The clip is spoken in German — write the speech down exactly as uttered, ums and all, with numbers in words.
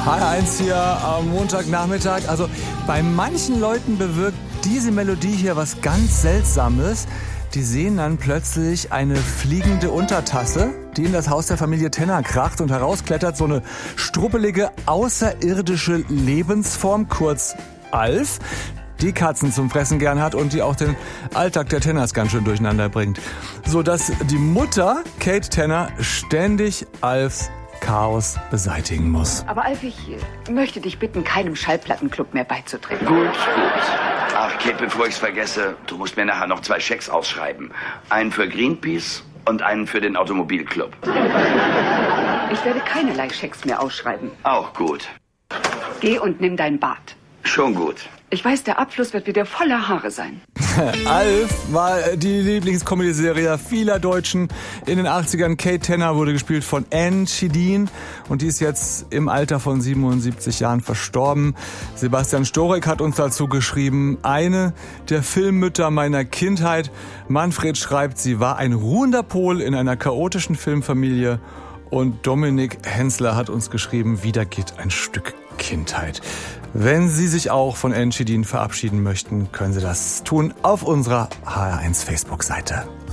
H R eins hier am Montagnachmittag. Also bei manchen Leuten bewirkt diese Melodie hier was ganz Seltsames. Die sehen dann plötzlich eine fliegende Untertasse, die in das Haus der Familie Tenner kracht und herausklettert so eine struppelige, außerirdische Lebensform, kurz Alf, die Katzen zum Fressen gern hat und die auch den Alltag der Tenners ganz schön durcheinander bringt. So dass die Mutter, Kate Tenner, ständig Alfs Chaos beseitigen muss. Aber Alf, ich möchte dich bitten, keinem Schallplattenclub mehr beizutreten. Gut, gut. Ach, Kate, bevor ich's vergesse, du musst mir nachher noch zwei Schecks ausschreiben. Einen für Greenpeace und einen für den Automobilclub. Ich werde keinerlei Schecks mehr ausschreiben. Auch gut. Geh und nimm dein Bad. Schon gut. Ich weiß, der Abfluss wird wieder voller Haare sein. Alf war die Lieblingscomedy-Serie vieler Deutschen in den achtzigern. Kate Tenner wurde gespielt von Anne Schedin und die ist jetzt im Alter von siebenundsiebzig Jahren verstorben. Sebastian Storek hat uns dazu geschrieben, eine der Filmmütter meiner Kindheit. Manfred schreibt, sie war ein ruhender Pol in einer chaotischen Filmfamilie. Und Dominik Hensler hat uns geschrieben, wieder geht ein Stück Kindheit. Wenn Sie sich auch von Anne Schedin verabschieden möchten, können Sie das tun auf unserer H R eins Facebook-Seite.